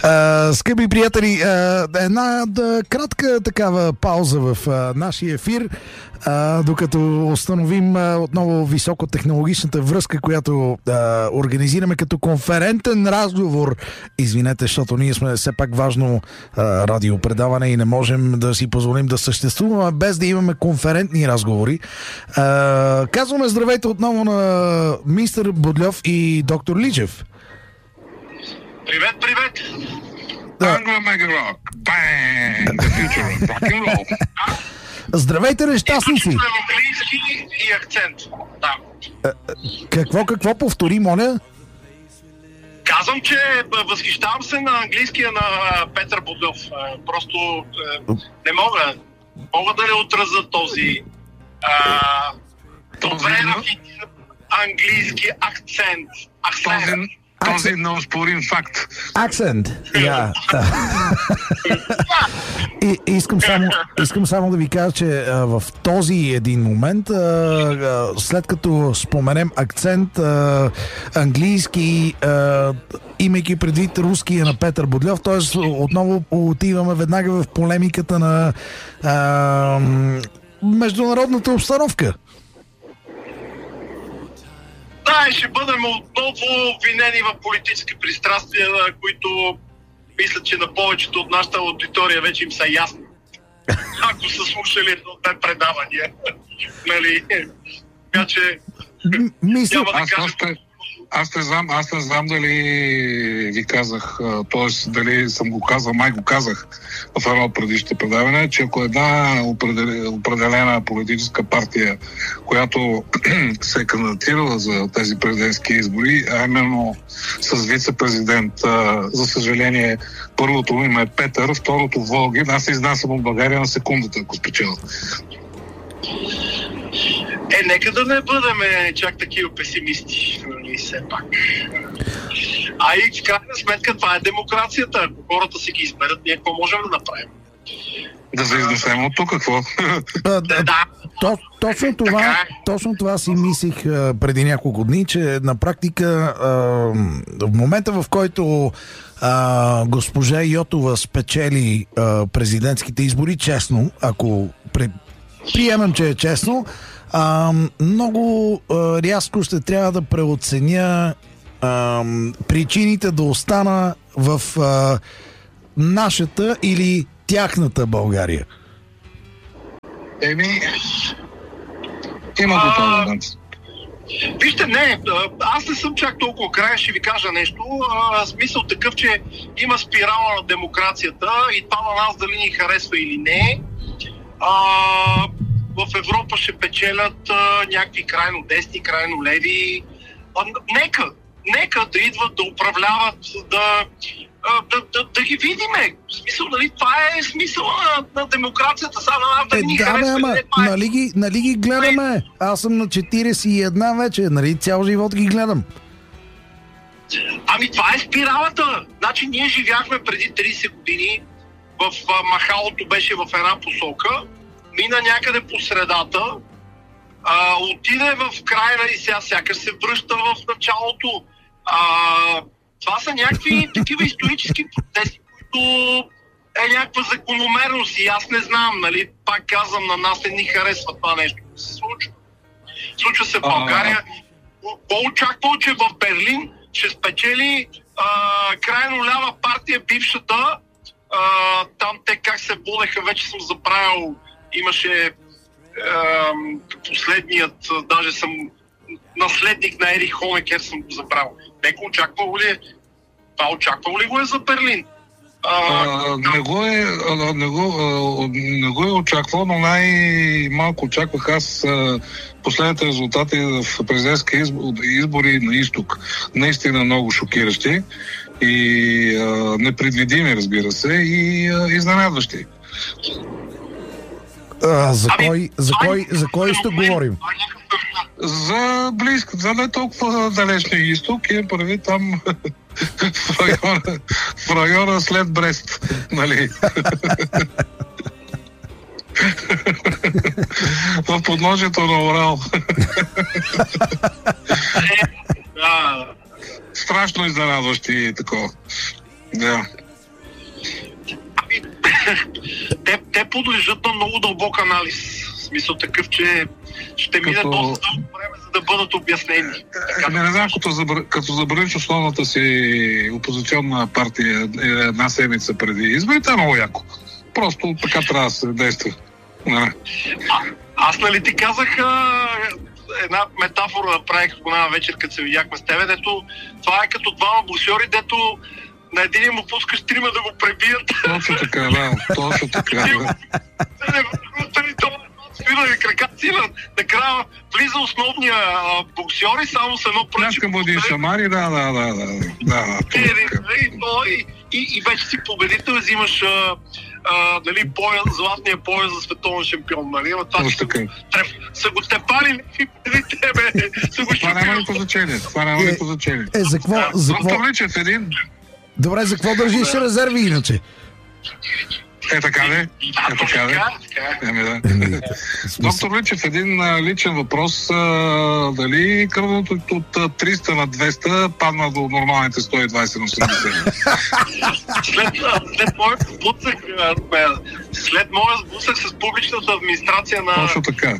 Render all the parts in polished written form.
Скъпи приятели, една кратка такава пауза в нашия ефир, докато установим отново високотехнологичната връзка, която организираме като конферентен разговор. Извинете, защото ние сме все пак важно радиопредаване и не можем да си позволим да съществуваме без да имаме конферентни разговори. Казваме здравейте отново на мистер Будлев и доктор Личев. Привет, привет! Anglo Mega Rock. Bang! The future of rock and roll. Здравейте, нещастници! Английски и акцент. Да. Какво повтори, моля? Казвам, че възхищавам се на английския на Петър Будлев. Просто не мога. Мога да не отразя този добре рафиниран английски акцент. Този неоспорим факт. Акцент. Искам само да ви кажа, че в този един момент, след като споменем акцент, английски, имайки предвид руския на Петър Будлев, т.е. отново отиваме веднага в полемиката на международната обстановка. Да, ще бъдем отново обвинени в политически пристрастия, които мисля, че на повечето от нашата аудитория вече им са ясни. Ако са слушали едно предавания. Нали? Така че няма да кажа... Аз не знам дали ви казах, т.е. дали съм го казал, май го казах в едно от предишните предавания, че ако една определена политическа партия, която се е кандидатирала за тези президентски избори, а именно с вице-президент, за съжаление, първото име е Петър, второто Волгин, аз се изнасям от България на секундата, ако спечеля. Нека да не бъдем чак такива песимисти, нали, все пак. А и в крайна сметка това е демокрацията. Ако хората си ги изберат, ние какво можем да направим? Да се изнесем от тук, какво? Да. Точно това си мислих преди няколко дни, че на практика в момента, в който госпожа Йотова спечели президентските избори, честно, ако приемам, че е честно, много рязко ще трябва да преоценя причините да остана в нашата или тяхната България. Има го този момент. Вижте, аз не съм чак толкова крайен, ще ви кажа нещо. Смисъл такъв, че има спирала на демокрацията и това на нас дали ни харесва или не. В Европа ще печелят някакви крайно десни, крайно леви. Нека да идват, да управляват, да ги видиме. В смисъл, нали, това е смисъла на демокрацията. Сега на нас да ни харесва. Нали ги гледаме? Аз съм на 41 вече, нали, цял живот ги гледам. Ами това е спиралата. Значи ние живяхме преди 30 години, в махалото беше в една посока, мина някъде по средата, отиде в крайна и сега сякаш се връща в началото. Това са някакви такива исторически процеси, които е някаква закономерност и аз не знам, нали, пак казвам, на нас не ни харесва това нещо да се случва. Случва се в България. По-очаквал, че в Берлин ще спечели крайно лява партия, бившата. Там те как се бодеха, вече съм забравил. Имаше последният, даже съм наследник на Ерих Хонекер, съм го забравил. Неко очаквало ли е? Това очаквало ли го е за Берлин? Не го е очаквал, но най-малко очаквах аз последните резултати в президентски избори на изток. Наистина много шокиращи и непредвидими, разбира се, и изненадващи. За кой ще говорим? За близко, за не толкова далечния изток, и прави там в района след Брест, нали? В подножието на Урал. Страшно изненадващи такова. Да. те подлежат на много дълбок анализ. В смисъл такъв, че ще мине доста дълго време, за да бъдат обяснени. Не знам, като забраниш основната си опозиционна партия една седмица преди изборите, е много яко. Просто така трябва да се действа. Аз нали ти казах една метафора направих една вечер, като се видяхме с тебе, дето това е като двама боксьори, дето на един му пускаш трима да го пребият. Точно така, да. Точно така, да. Свирали кракаци, накрая влиза основния боксьор и само с едно пръче. Някакъм бъде шамари, да. И вече си победител, взимаш златния пояс за световен шампион. Нали? Са го тепали някакви преди тебе. Това няма никакво значение. За какво? Добре, за какво държиш резерви иначе? Така ли? Доктор Личев, един личен въпрос. Дали кръвното от 300 на 200 падна до нормалните 120 на 80? След моя сблъсък с публичната администрация на... Точно така.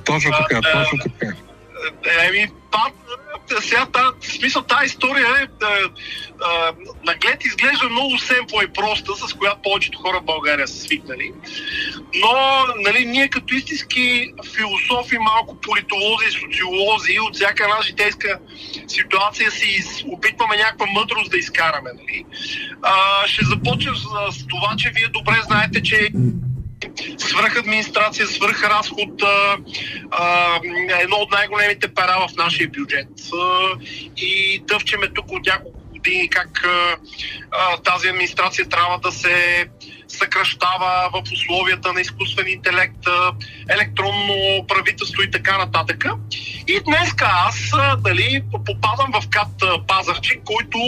Сега, в смисъл, тази история наглед изглежда много семпла и проста, с която повечето хора в България са свикнали. Но нали, ние като истински философи, малко политолози и социолози от всяка една житейска ситуация си опитваме някаква мъдрост да изкараме. Нали. Ще започна с това, че вие добре знаете, че свръхадминистрация, свръхразход едно от най-големите пера в нашия бюджет. И дъвчеме тук от няколко години как тази администрация трябва да се съкращава в условията на изкуствен интелект, електронно правителство и така нататък. И днеска аз попадам в КАТ Пазарджик, който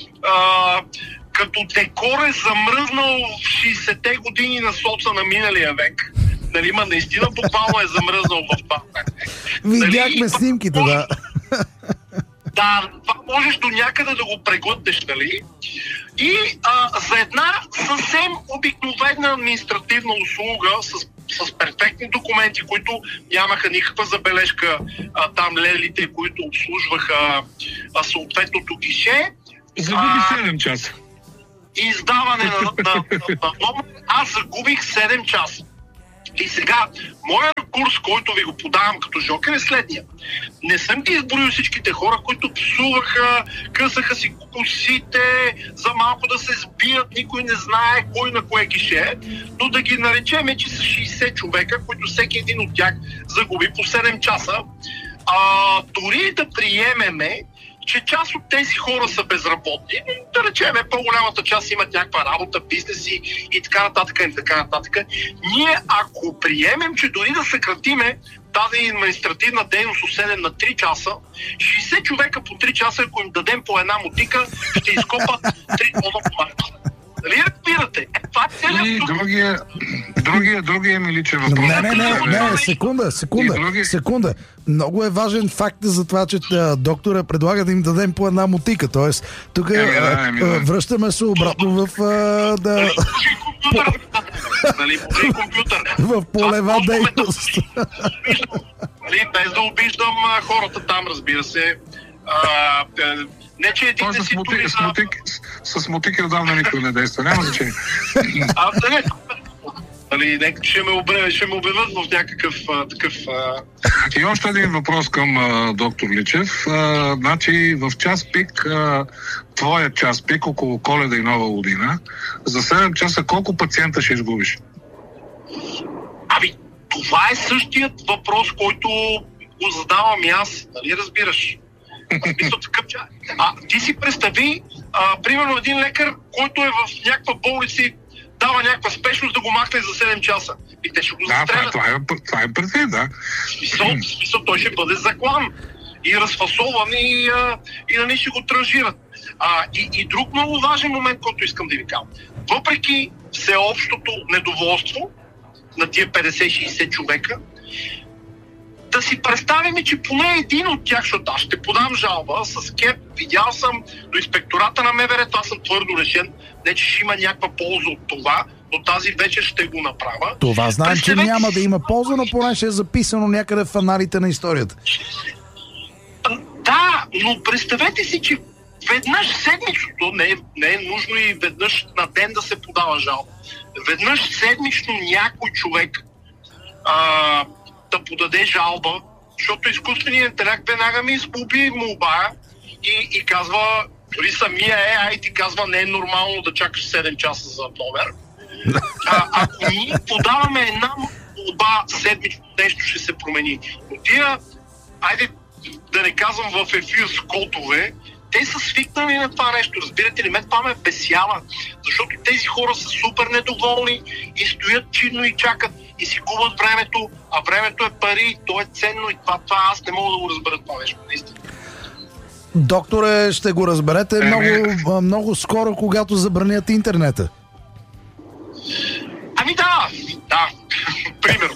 като декор е замръзнал в 60-те години на соца на миналия век. Нали, наистина буквално е замръзнал в това. Видяхме снимките, да. Да, това можеш до някъде да го преглътнеш, нали? И за една съвсем обикновена административна услуга с перфектни документи, които нямаха никаква забележка, там лелите, които обслужваха съответното гише. Загуби 7 часа. Издаване на номер, аз загубих 7 часа. И сега, моят курс, който ви го подавам като жокер, е следния. Не съм ги изборил всичките хора, които псуваха, късаха си косите, за малко да се сбият, никой не знае кой на кое гише, но да ги наречеме, че са 60 човека, които всеки един от тях загуби по 7 часа. Дори да приемеме, че част от тези хора са безработни, да речеме, по-голямата част имат някаква работа, бизнеси и така нататък. Ние, ако приемем, че дори да съкратиме тази административна дейност от 7 на 3 часа, 60 човека по 3 часа, ако им дадем по една мотика, ще изкопат 3 тона помарка. Нали разбирате? Това е целият... Другия ми личен въпрос. Не, секунда. Много е важен факт за това, че доктора предлага да им дадем по една мотика. Тоест, тук връщаме се обратно в... в полева дейност. Без да обиждам хората там, разбира се. Не, че един с мотики отдавна никой не действа. Няма значение. Ще ме обявят в някакъв такъв... И още един въпрос към доктор Личев. Значи в час пик, твоя час пик, около Коледа и Нова година, за 7 часа колко пациента ще изгубиш? Това е същият въпрос, който го задавам и аз. Нали разбираш? Ти си представи, примерно един лекар, който е в някаква болница и дава някаква спешност да го махне за 7 часа. И те ще го застрелят. Това е предвид, да. Смисъл, той ще бъде заклан и разфасован и нали ще го транжират. И друг много важен момент, който искам да ви кажа. Въпреки всеобщото недоволство на тия 50-60 човека, да си представим, че поне един от тях, защото аз ще подам жалба с КЕП, видял съм до инспектората на МВР, това съм твърдо решен, не че ще има някаква полза от това, но тази вечер ще го направя. Това знаем, че няма да има полза, но поне ще е записано някъде в аналите на историята. Да, но представете си, че веднъж седмично, не е нужно и веднъж на ден да се подава жалба. Веднъж седмично някой човек да подаде жалба, защото изкуственият интелект веднага ми изгуби молба и казва, дори самия AI ти казва, не е нормално да чакаш 7 часа за номер. Ако ние подаваме една молба седмично, нещо ще се промени. Но тия, айде да не казвам в ефир с котове, те са свикнали на това нещо. Разбирате ли, мен това ме бесява, защото тези хора са супер недоволни и стоят чинно и чакат и си губят времето, а времето е пари, то е ценно и това аз не мога да го разбера това нещо, наистина. Докторе, ще го разберете много скоро, когато забранят интернета. Ами да, примерно.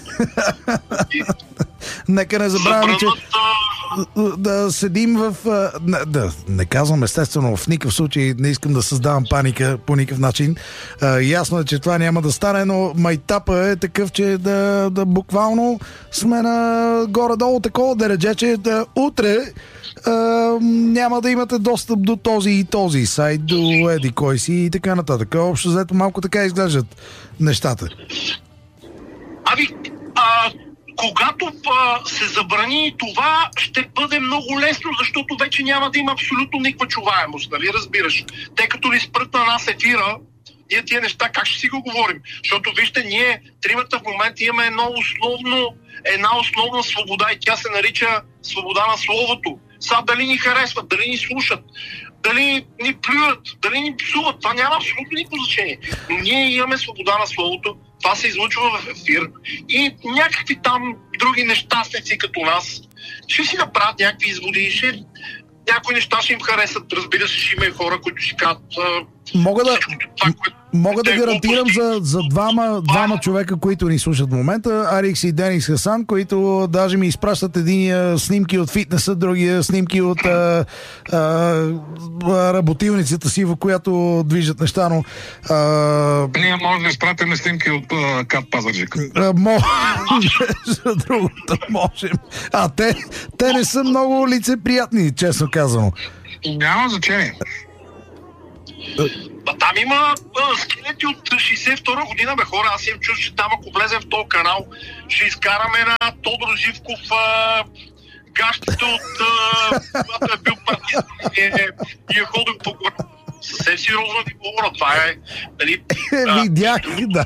Нека не забравяме, че да седим в... Не казвам естествено, в никакъв случай не искам да създавам паника по никакъв начин. Ясно е, че това няма да стане, но майтапа е такъв, че да буквално сме на горе-долу такова дередже, че утре няма да имате достъп до този и този сайт, до еди кой си и така нататък. Общо взето малко така изглеждат нещата. Когато се забрани това, ще бъде много лесно, защото вече няма да има абсолютно никаква чуваемост, нали разбираш? Тъй като ни спрат на нас ефира, ние тия неща как ще си го говорим? Защото вижте, ние тримата в момента имаме една основна свобода и тя се нарича свобода на словото. Сега дали ни харесват, дали ни слушат, дали ни плюят, дали ни псуват, това няма абсолютно никакво значение. Но ние имаме свобода на словото, това се излучва в ефир и някакви там други нещастници като нас ще си направят някакви изводи, някои неща ще им харесат, разбира се, ще има и хора, които ще кажат Мога да гарантирам за двама човека, които ни слушат в момента, Арикс и Денис Хасан, които даже ми изпращат единия снимки от фитнеса, другия снимки от работилницата си, в която движат неща, но... Ние може да изпратим снимки от Кат Пазарджик. За другото можем. Те не са много лицеприятни, честно казано. Няма значение. Там има скелети от 62 година, бе хора, аз им чуш, че там ако влезем в този канал, ще изкараме на Тодор Живков гащите от когато е бил партист и е ходил по гора. Съвсем сериозно ви говоря, това е, нали... Видях, да.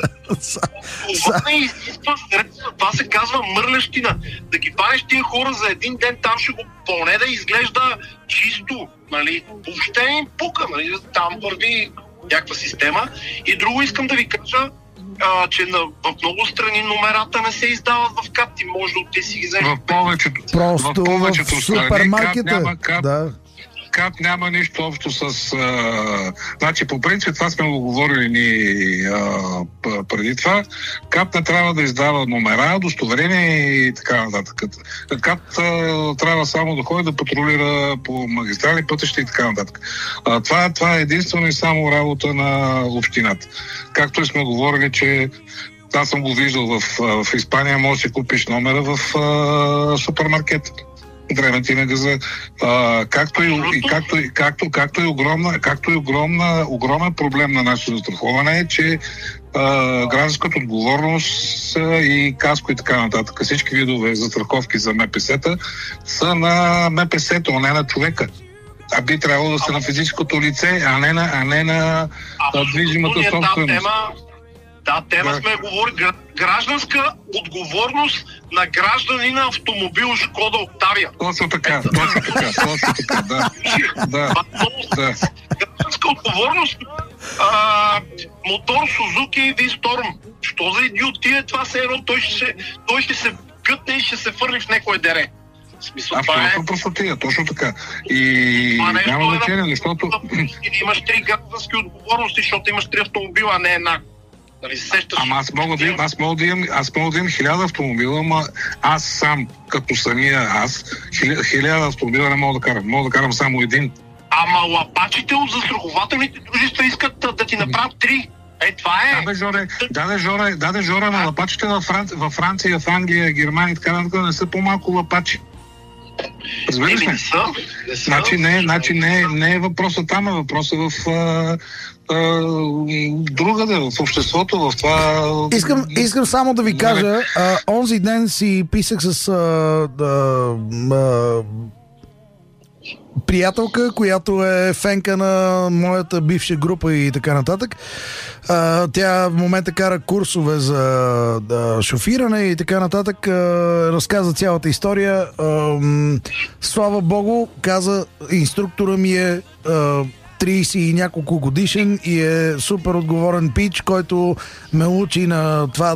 Това се казва мърлещина. Да ги панеш тия хора за един ден, там ще го поне да изглежда чисто, нали? Въобще им пука, нали? Там върви някаква система. И друго искам да ви кажа, че в много страни номерата не се издават в КАТ и може да ти си ги вземеш. В повечето супермаркета. Да. КАТ няма нищо общо с... Значи, по принцип, това сме го говорили ни преди това. КАТ не трябва да издава номера, удостоверения и така нататък. КАТ трябва само да ходи да патрулира по магистрали, пътища и така нататък. Това е единствено и само работа на общината. Както и сме говорили, че аз съм го виждал в Испания, може да си купиш номера в супермаркет. Древен ти негаза. Както и огромен проблем на нашето застраховане е, че гражданската отговорност и каско и така нататък, всички видове застраховки за МПС-та са на МПС-то, а не на човека. А би трябвало да са на физическото лице, а не на движимата собственост. Тема сме говорили. Гражданска отговорност на граждани на автомобил Шкода Октавия. Точно така, да. Гражданска отговорност на мотор Сузуки V-Storm. Що за идиотия е това? Той ще се гътне и ще се фърли в някое дере. Абсолютно простотия, точно така. И няма значение, защото... Имаш 3 граждански отговорности, защото имаш 3 автомобила, а не една. Ама аз мога да имам 1000 автомобила, ама аз сам, като самия 1000 автомобила не мога да карам. Мога да карам само един. Ама лапачите от застрахователните дружества искат да ти направят 3. Това е. Даде Жоре на лапачите във Франция, в Англия, Германия и така нататък не са по-малко лапачи. Разбираш ли? Не са. Значи не е въпросът там, е въпросът в другаде, в обществото, в това... Искам само да ви кажа, онзи ден си писах с приятелка, която е фенка на моята бивша група и така нататък. Тя в момента кара курсове за шофиране и така нататък. Разказа цялата история. Слава Богу, каза, инструктора ми е 30 и няколко годишен и е супер отговорен пич, който ме учи на това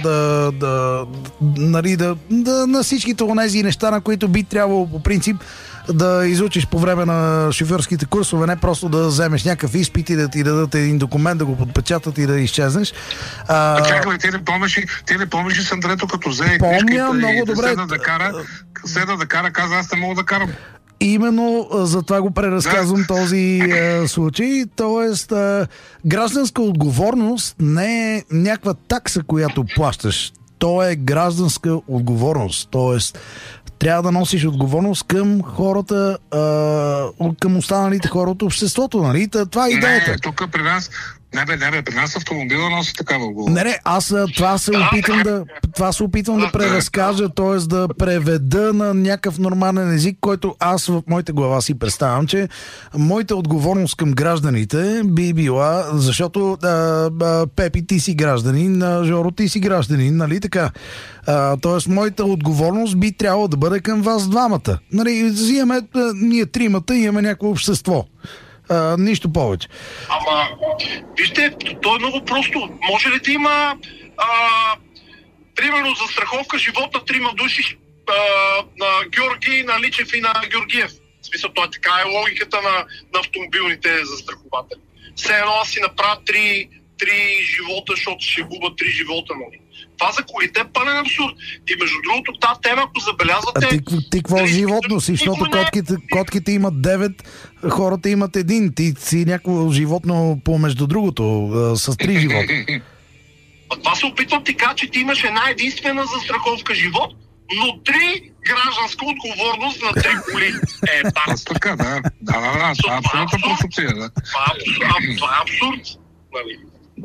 на всичките онези неща, на които би трябвало по принцип да изучиш по време на шофьорските курсове, не просто да вземеш някакъв изпит и да ти дадат един документ, да го подпечатат и да изчезнеш. Чакай, ти не помниш ли Сандрето, като взе книжката много добре. Седна да кара, каза, аз не мога да карам. Именно за това го преразказвам този случай. Тоест, гражданска отговорност не е някаква такса, която плащаш. То е гражданска отговорност. Тоест, трябва да носиш отговорност към хората, към останалите хора от обществото, нали? Това е идеята. Не, тук при нас... при нас автомобила носи такава отговорност. Не, аз това се опитвам да преразкажа, т.е. да преведа на някакъв нормален език, който аз в моята глава си представям, че моята отговорност към гражданите би била, защото Пепи, ти си гражданин, Жоро, ти си гражданин, нали така? Т.е. моята отговорност би трябвало да бъде към вас двамата. Нали, ние тримата имаме някакво общество. Нищо повече. Ама, вижте, то е много просто. Може ли да има примерно за страховка живот на трима души на Георги, на Личев и на Георгиев? В смисъл, това така е логиката на автомобилните застрахователи. Все едно аз си направя три живота, защото ще губа 3 живота, нали? Това за колите е пълен абсурд. И между другото, тази тема, ако забелязвате... Ти какво животно си, защото котките имат 9, хората имат 1. Ти си някакво животно помежду другото, с 3 живота. Това се опитвам ти кажа, че ти имаш една единствена застраховка живот, но 3 гражданска отговорност на 3 коли. Така, да. Това е абсолютно просъпция, да. Това е абсурд. Нали?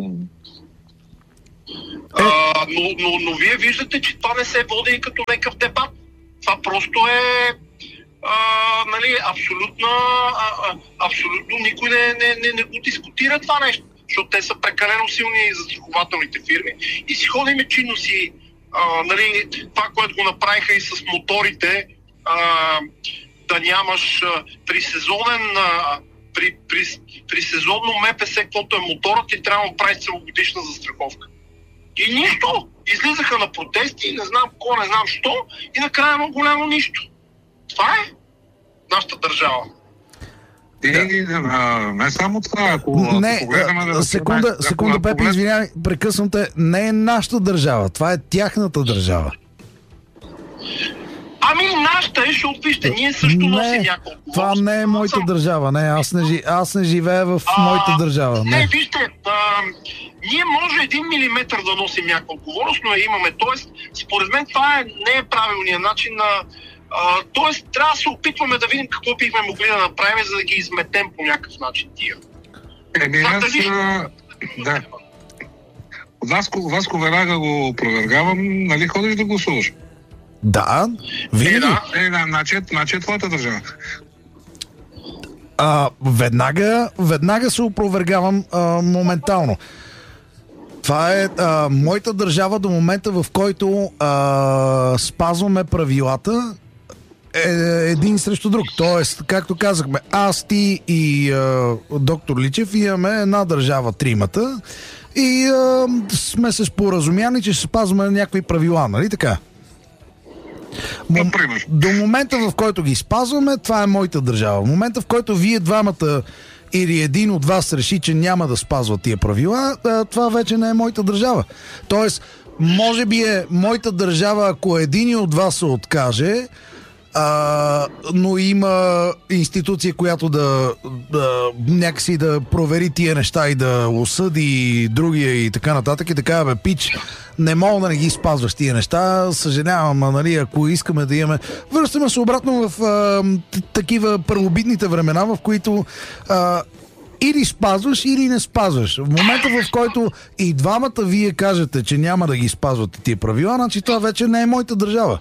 Но вие виждате, че това не се води като някакъв дебат. Това просто е нали, абсолютно никой не го дискутира това нещо, защото те са прекалено силни застрахователните фирми и си ходим чинно си нали, това, което го направиха и с моторите, да нямаш при сезонно МПС, каквото е моторът, и трябва да прави целогодишна застраховка. И нищо. Излизаха на протести, не знам какво, не знам що, и накрая много голямо нищо. Това е нашата държава. Не само това. Секунда, Пепи, извинявай, прекъсвам те. Не е нашата държава, това е тяхната държава. Ами нашата е, защото вижте, ние също носим няколко. Това не е моята държава, не, аз не живея в моята държава. Не, вижте, ние може 1 милиметър да носим някаква отговорност, но я имаме. Тоест, според мен това не е правилният начин на... Тоест, трябва да се опитваме да видим какво бихме могли да направим, за да ги изметем по някакъв начин тия. Да. Васко веднага го опровергавам, нали ходиш да гласуваш? Да, винаги. Значи е твоята държава. Веднага се опровергавам моментално. Това е моята държава до момента, в който спазваме правилата един срещу друг. Тоест, както казахме, аз, ти и доктор Личев имаме една държава, тримата, и сме се споразумяли, че ще спазваме някакви правила, нали така? До момента, в който ги спазваме, това е моята държава. В момента, в който вие двамата или един от вас реши, че няма да спазва тия правила, това вече не е моята държава. Тоест, може би е моята държава, ако един от вас се откаже, но има институция, която да някакси да провери тия неща и да осъди другия и така нататък и така, бе, пич, не мога да не ги спазваш тия неща, съжалявам, нали, ако искаме да имаме... Връщаме се обратно в такива първобитните времена, в които или спазваш, или не спазваш. В момента, в който и двамата вие кажете, че няма да ги спазвате тия правила, значи това вече не е моята държава.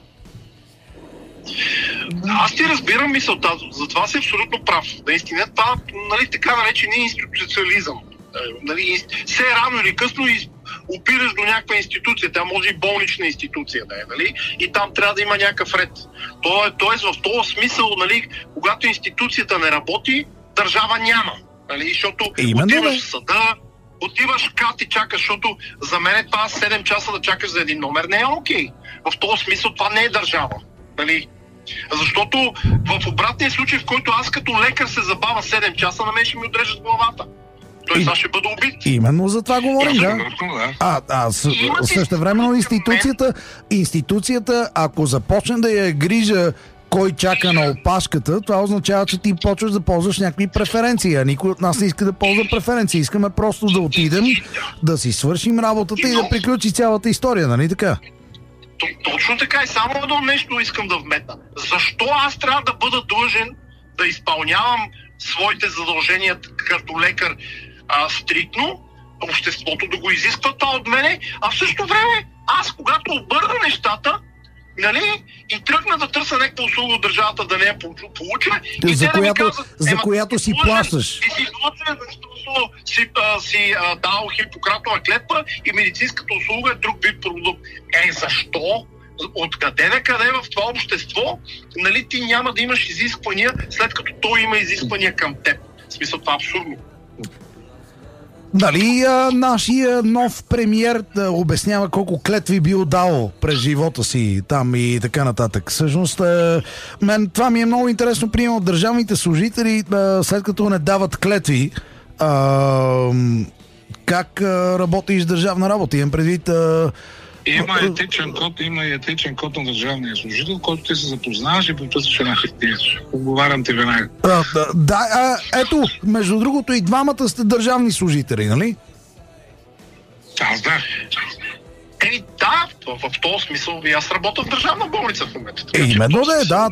Аз ти разбирам мисълта, затова си абсолютно прав. Наистина, това, нали, така наречен институциализъм. Нали, все рано или късно опираш до някаква институция, тя може и болнична институция да е, нали? И там трябва да има някакъв ред. Тоест в този смисъл, нали, когато институцията не работи, държава няма. Нали? Защото отиваш в съда, отиваш кат и чакаш, защото за мен това 7 часа да чакаш за един номер не е окей. В този смисъл това не е държава. Нали? Защото в обратния случай, в който аз като лекар се забавя 7 часа, на мен ще ми отрежат главата. Той сега ще бъде убит. Именно за това говорим, да. Същевременно институцията, ако започне да я грижа кой чака на опашката, това означава, че ти почваш да ползваш някакви преференции, а никой от нас не иска да ползва преференции. Искаме просто да отидем, да си свършим работата и да приключи цялата история, нали така? Точно така и само едно нещо искам да вметна. Защо аз трябва да бъда длъжен да изпълнявам своите задължения като лекар стриктно, обществото да го изисква това от мене, а в същото време аз, когато обърна нещата, нали, и тръгна да търся някаква услуга от държавата да не я получа, и за която си плащаш. Ти си длъжен, защото си дал Хипократова клетва и медицинската услуга е друг вид продукт. Защо? Откъде на къде в това общество, нали, ти няма да имаш изисквания, след като той има изисквания към теб? В смисъл, това е абсурдно. Дали нашия нов премиер да обяснява колко клетви бил дал през живота си там и така нататък. Всъщност, мен това ми е много интересно, примерно от държавните служители, след като не дават клетви, как работиш държавна работа? Имам предвид... Има и етичен код на държавния служител, който ти се запознаваш и подписваш една хартия. Отговарям ти веднага. Ето, между другото и двамата сте държавни служители, нали? Аз да. Да, в този смисъл и аз работя в държавна болница в момента. Именно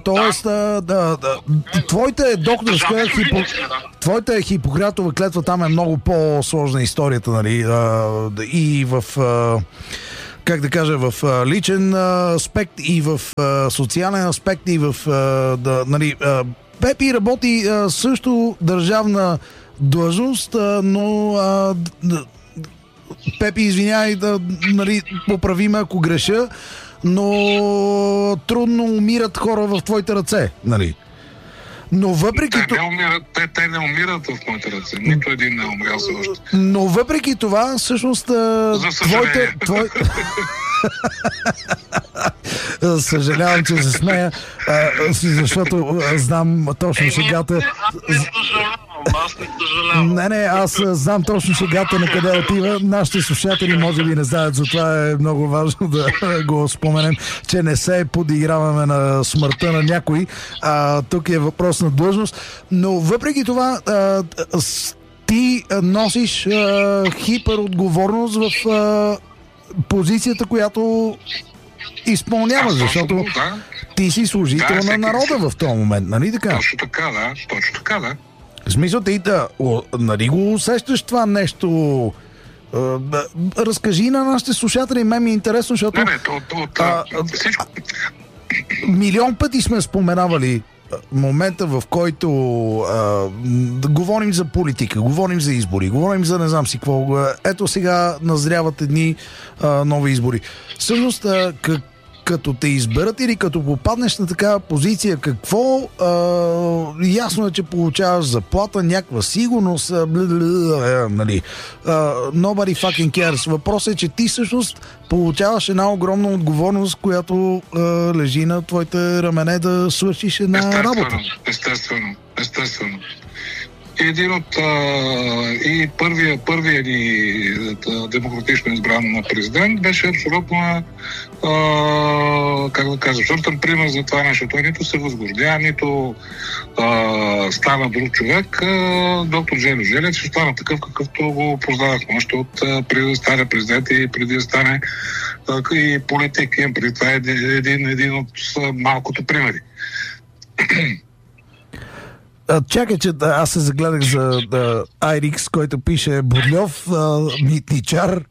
твоята е докторска, твоята Хипократова клетва, там е много по-сложна историята, нали? И в... как да кажа, в личен аспект и в социален аспект и в... нали, Пепи работи също държавна длъжност, но Пепи, извинявай, нали, поправи ме, ако греша, но трудно умират хора в твоите ръце, нали? Но въпреки те не умират в моите ръце. Нито един не умрял все още. Но въпреки това, всъщност, съжалявам, че се смея, защото знам точно шегата. Аз не съжалявам. Не, аз знам точно шегата на къде отива. Нашите слушатели може би не знаят, затова е много важно да го споменем, че не се подиграваме на смъртта на някой. Тук е въпрос на длъжност. Но въпреки това, ти носиш хиперотговорност в позицията, която изпълняваш, защото ти си служител на народа в този момент, нали така? Точно така, да. В смисъл, ти нали го усещаш това нещо? Разкажи на нашите слушатели, мен ми е интересно, защото всичко... милион пъти сме споменавали момента, в който говорим за политика, говорим за избори, говорим за не знам си какво. Ето сега назряват едни нови избори. Всъщност, като те изберат или като попаднеш на такава позиция, какво ясно е, че получаваш заплата, някаква сигурност, нали. Nobody fucking cares. Въпросът е, че ти всъщност получаваш една огромна отговорност, която лежи на твоите рамене да свършиш една работа. Естествено. един от и първия ни демократично избран президент беше абсолютно как да кажа, абсолютен пример за това нещо. Той нито се възгордя, нито стана друг човек. Доктор Желю Желев ще стана такъв, какъвто го познавахме още от преди да стане президент и преди да стане и политик. Преди това е един от малкото примери. Чакай, че аз се загледах за Айрикс, който пише Бурльов, митничар.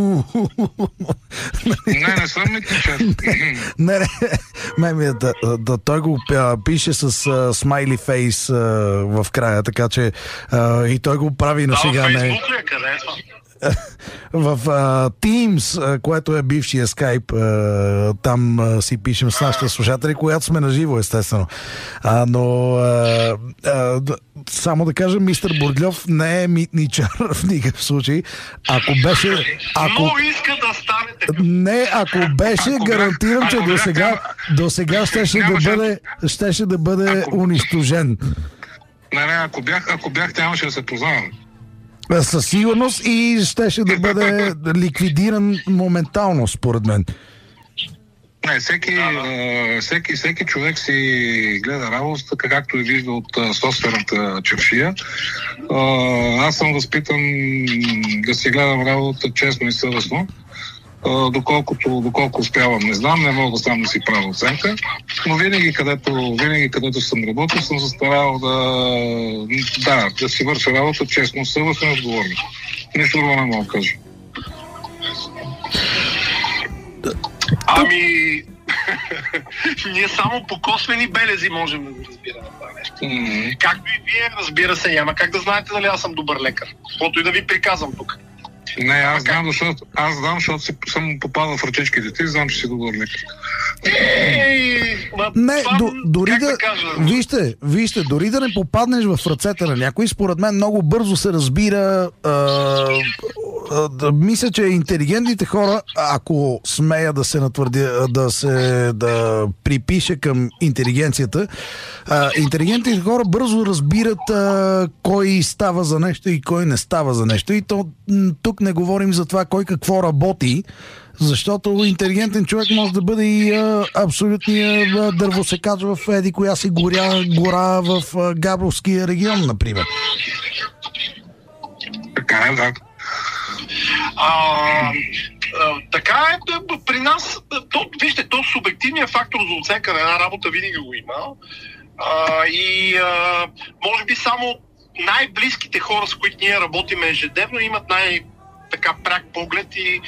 Не съм митничар. Не, той го пише с смайли фейс в края, така че и той го прави на сега. Фейсбук ли е? Къде е това? В Teams, което е бившия Skype, там си пишем с нашите слушатели, когато сме на живо, естествено. Но само да кажа, мистер Бурдльов не е митничар в никакъв случай. Ако беше... Много иска да стане такъв. Не, ако беше, гарантирам, че до сега щеше да бъде унищожен. Не, ако бях, нямаше да се познавам. Със сигурност и щеше да бъде ликвидиран моментално, според мен. Не, всеки човек си гледа работата, както е вижда от собствената чевшия. Аз съм възпитан да си гледам работата честно и съвестно. Доколко успявам, не знам, не мога сам да си правя оценка, но винаги където съм работил, съм се старал да си върша работа честно, съвестно и отговорно. Нищо друго не мога да кажа. Ние само по косвени белези можем да го разбираме това нещо. Както и вие, разбира се, няма как да знаете дали аз съм добър лекар. Каквото и да ви приказвам тук. Не, аз знам, защото съм попадал в ръчичките ти, знам, че си добър лекар. Вижте, дори да не попаднеш в ръцете на някой, според мен много бързо се разбира. Мисля, че интелигентните хора, ако смея да се натвърдя, да припише към интелигенцията, интелигентните хора бързо разбират кой става за нещо и кой не става за нещо. И тук не говорим за това кой какво работи, защото интелигентен човек може да бъде и абсолютния дървосекач в еди коя си гора в Габровския регион, например. Така е, да. Така е при нас. Вижте, то субективният фактор за оценка на една работа винаги го има. Може би само най-близките хора, с които ние работим ежедневно, имат така пряк поглед и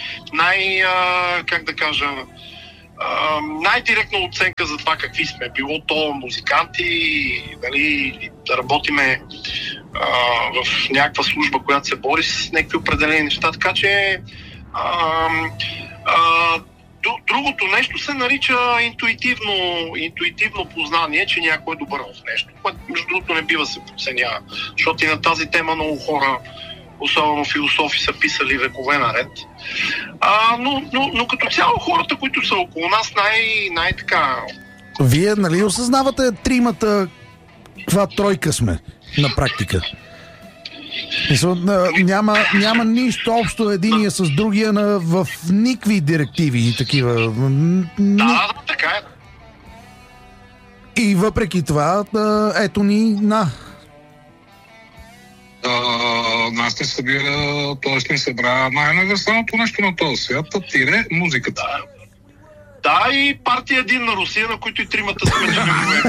най-директна оценка за това какви сме. Било то музиканти, нали, да работиме в някаква служба, която се бори с някакви определени неща. Така че другото нещо се нарича интуитивно познание, че някой е добър в нещо. Което между другото не бива се подценява, защото и на тази тема много хора, особено философи, са писали векове наред. Но като цяло хората, които са около нас, най-така... Вие, нали, осъзнавате тримата каква тройка сме на практика? Няма нищо общо единия с другия в никакви директиви и такива. Да, така е. И въпреки това, ето ни нас не събира, т.е. не събра най-универсалното нещо на този свят, музиката. Да, и партия един на Русия, на които и тримата сме членове.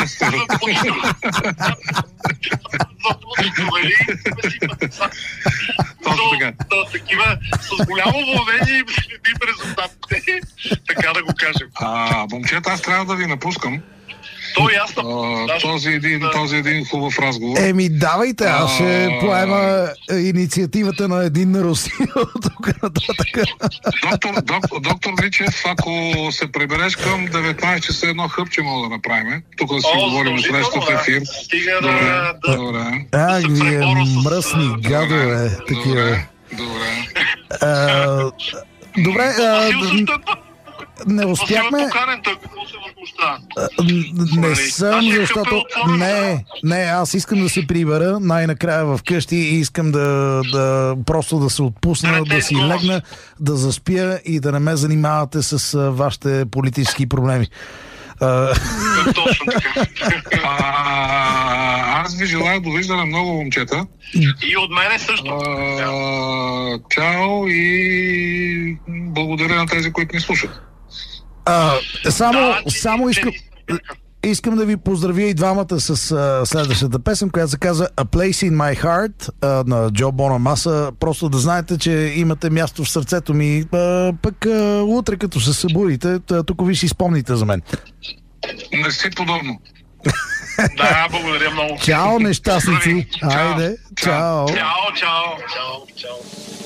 Такива с голямо вълнение и следим резултатите, така да го кажем. Момчета, аз трябва да ви напускам. То е ясно. Този един хубав разговор. Давайте, аз ще поема инициативата на един на Русия от тук нататък. Доктор Личев, ако се прибереш към 19 часа, едно хъпче мога да направим. Тук да си говорим на срещата ефир. Добре. Вие мръсни гадове. Такива. Добре. Не успяхме. места. Не съм, защото... Не, аз искам да се прибера най-накрая вкъщи и искам да просто да се отпусна, да си легна, да заспя и да не ме занимавате с вашите политически проблеми. Точно така. Аз ви желая довиждане много, момчета. И от мене също. Чао и благодаря на тези, които ни слушат. Само искам да ви поздравя и двамата с следващата песен, която се казва A Place in My Heart на Джо Бонамаса. Просто да знаете, че имате място в сърцето ми. Пък утре, като се събудите, тук ви си спомните за мен. Не си подобно. Да, благодаря много. Чао, нещастници. Айде, чао. Чао.